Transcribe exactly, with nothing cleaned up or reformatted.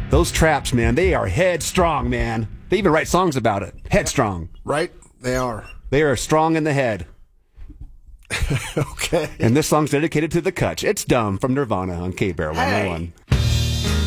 Those Traps, man, they are headstrong, man. They even write songs about it. Headstrong. Right? They are. They are strong in the head. Okay. And this song's dedicated to the Kutch. It's Dumb from Nirvana on K-Bear one oh one. Hey.